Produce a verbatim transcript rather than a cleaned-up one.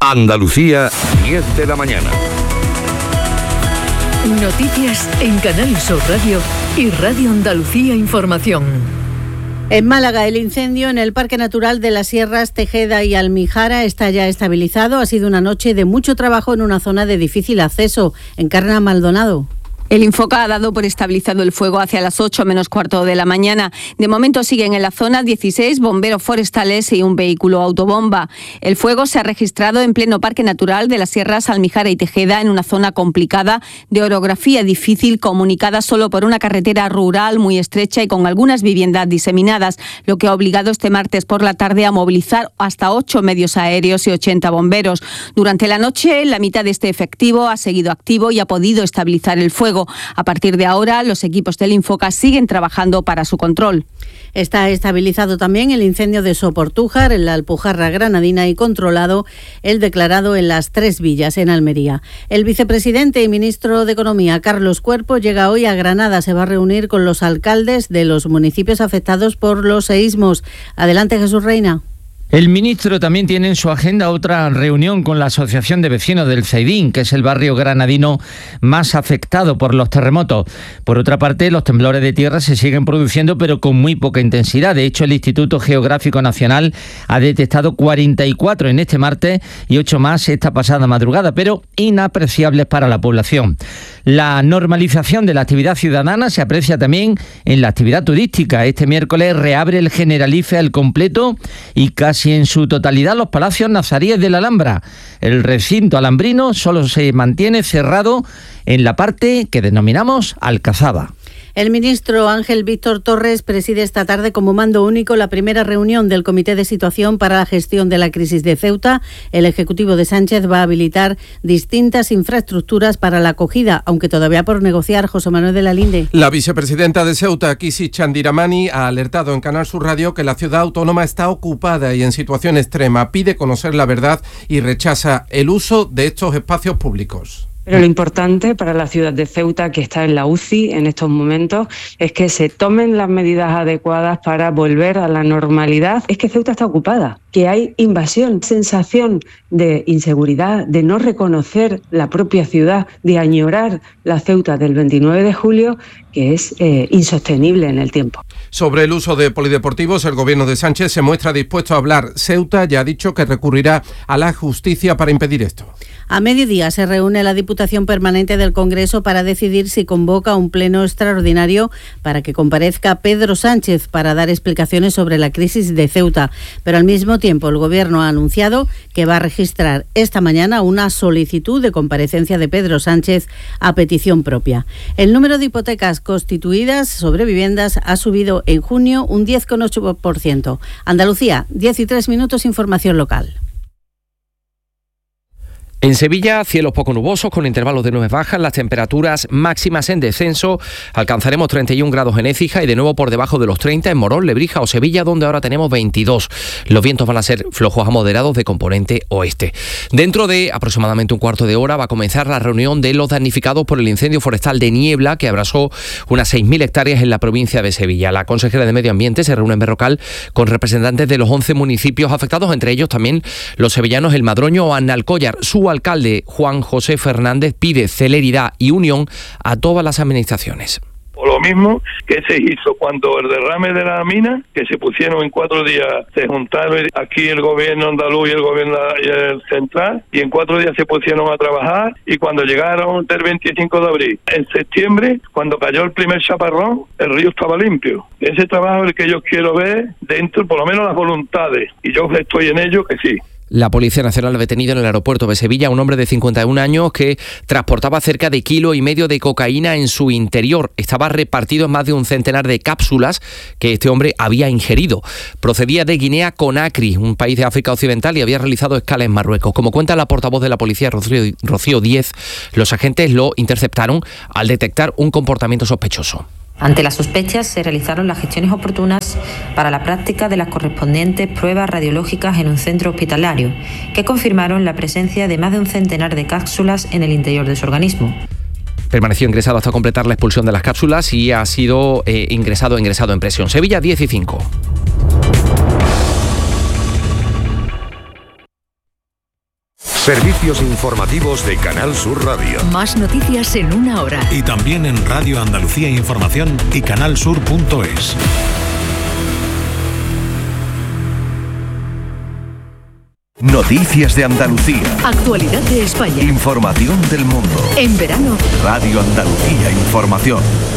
Andalucía, diez de la mañana. Noticias en Canal Sur Radio y Radio Andalucía Información. En Málaga, el incendio en el Parque Natural de las Sierras Tejeda y Almijara está ya estabilizado. Ha sido una noche de mucho trabajo en una zona de difícil acceso. Encarna Maldonado. El Infoca ha dado por estabilizado el fuego hacia las ocho menos cuarto de la mañana. De momento siguen en la zona dieciséis bomberos forestales y un vehículo autobomba. El fuego se ha registrado en pleno Parque Natural de las Sierras Almijara y Tejeda, en una zona complicada, de orografía difícil, comunicada solo por una carretera rural muy estrecha y con algunas viviendas diseminadas, lo que ha obligado este martes por la tarde a movilizar hasta ocho medios aéreos y ochenta bomberos. Durante la noche, la mitad de este efectivo ha seguido activo y ha podido estabilizar el fuego. A partir de ahora, los equipos del Infoca siguen trabajando para su control. Está estabilizado también el incendio de Soportújar, en la Alpujarra Granadina, y controlado el declarado en Las Tres Villas, en Almería. El vicepresidente y ministro de Economía, Carlos Cuerpo, llega hoy a Granada. Se va a reunir con los alcaldes de los municipios afectados por los seísmos. Adelante, Jesús Reina. El ministro también tiene en su agenda otra reunión con la Asociación de Vecinos del Ceidín, que es el barrio granadino más afectado por los terremotos. Por otra parte, los temblores de tierra se siguen produciendo, pero con muy poca intensidad. De hecho, el Instituto Geográfico Nacional ha detectado cuarenta y cuatro en este martes y ocho más esta pasada madrugada, pero inapreciables para la población. La normalización de la actividad ciudadana se aprecia también en la actividad turística. Este miércoles reabre el Generalife al completo y casi en su totalidad los palacios nazaríes de la Alhambra. El recinto alambrino solo se mantiene cerrado en la parte que denominamos Alcazaba. El ministro Ángel Víctor Torres preside esta tarde como mando único la primera reunión del Comité de Situación para la Gestión de la Crisis de Ceuta. El Ejecutivo de Sánchez va a habilitar distintas infraestructuras para la acogida, aunque todavía por negociar. José Manuel de la Linde. La vicepresidenta de Ceuta, Kisi Chandiramani, ha alertado en Canal Sur Radio que la ciudad autónoma está ocupada y en situación extrema. Pide conocer la verdad y rechaza el uso de estos espacios públicos. Pero lo importante para la ciudad de Ceuta, que está en la U C I en estos momentos, es que se tomen las medidas adecuadas para volver a la normalidad. Es que Ceuta está ocupada, que hay invasión, sensación de inseguridad, de no reconocer la propia ciudad, de añorar la Ceuta del veintinueve de julio, que es eh, insostenible en el tiempo. Sobre el uso de polideportivos, el gobierno de Sánchez se muestra dispuesto a hablar. Ceuta ya ha dicho que recurrirá a la justicia para impedir esto. A mediodía se reúne la Diputación Permanente del Congreso para decidir si convoca un pleno extraordinario para que comparezca Pedro Sánchez para dar explicaciones sobre la crisis de Ceuta. Pero al mismo tiempo el Gobierno ha anunciado que va a registrar esta mañana una solicitud de comparecencia de Pedro Sánchez a petición propia. El número de hipotecas constituidas sobre viviendas ha subido en junio un diez coma ocho por ciento. Andalucía, diez y tres minutos, información local. En Sevilla, cielos poco nubosos con intervalos de nubes bajas, las temperaturas máximas en descenso. Alcanzaremos treinta y un grados en Écija y de nuevo por debajo de los treinta en Morón, Lebrija o Sevilla, donde ahora tenemos veintidós. Los vientos van a ser flojos a moderados de componente oeste. Dentro de aproximadamente un cuarto de hora va a comenzar la reunión de los damnificados por el incendio forestal de Niebla, que abrasó unas seis mil hectáreas en la provincia de Sevilla. La consejera de Medio Ambiente se reúne en Berrocal con representantes de los once municipios afectados, entre ellos también los sevillanos El Madroño o Analcóllar. Su alcalde Juan José Fernández pide celeridad y unión a todas las administraciones. O lo mismo que se hizo cuando el derrame de la mina, que se pusieron en cuatro días, se juntaron aquí el gobierno andaluz y el gobierno y el central, y en cuatro días se pusieron a trabajar, y cuando llegaron del veinticinco de abril, en septiembre, cuando cayó el primer chaparrón, el río estaba limpio. Ese trabajo es el que yo quiero ver dentro, por lo menos las voluntades, y yo estoy en ello que sí. La Policía Nacional ha detenido en el aeropuerto de Sevilla a un hombre de cincuenta y un años que transportaba cerca de kilo y medio de cocaína en su interior. Estaba repartido en más de un centenar de cápsulas que este hombre había ingerido. Procedía de Guinea Conakry, un país de África Occidental, y había realizado escala en Marruecos. Como cuenta la portavoz de la policía, Rocío, Rocío Díez, los agentes lo interceptaron al detectar un comportamiento sospechoso. Ante las sospechas se realizaron las gestiones oportunas para la práctica de las correspondientes pruebas radiológicas en un centro hospitalario, que confirmaron la presencia de más de un centenar de cápsulas en el interior de su organismo. Permaneció ingresado hasta completar la expulsión de las cápsulas y ha sido eh, ingresado ingresado en prisión. Sevilla diez y cinco. Servicios informativos de Canal Sur Radio. Más noticias en una hora. Y también en Radio Andalucía Información y canalsur punto es. Noticias de Andalucía. Actualidad de España. Información del mundo. En verano. Radio Andalucía Información.